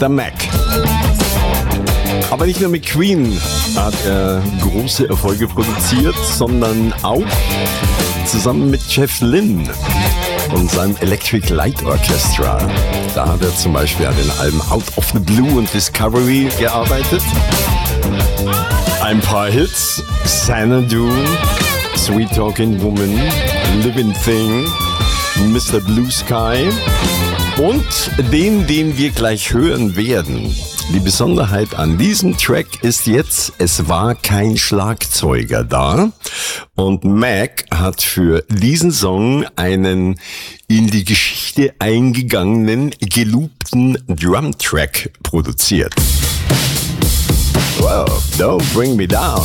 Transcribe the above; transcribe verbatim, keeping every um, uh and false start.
der Mac. Aber nicht nur mit Queen hat er große Erfolge produziert, sondern auch zusammen mit Jeff Lynne und seinem Electric Light Orchestra. Da hat er zum Beispiel an den Alben Out of the Blue und Discovery gearbeitet. Ein paar Hits: Xanadu, Sweet Talking Woman, Living Thing, Mister Blue Sky und den, den wir gleich hören werden. Die Besonderheit an diesem Track ist jetzt, es war kein Schlagzeuger da und Mac hat für diesen Song einen in die Geschichte eingegangenen, geloopten Drum-Track produziert. Wow, don't bring me down.